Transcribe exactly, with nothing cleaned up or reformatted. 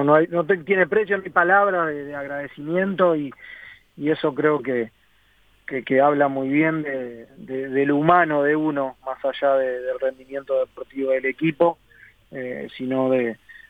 no, hay, no te, tiene precio ni palabra de, de agradecimiento y, y eso creo que, que, que habla muy bien de, de, del humano de uno, más allá de, del rendimiento deportivo del equipo, eh, sino de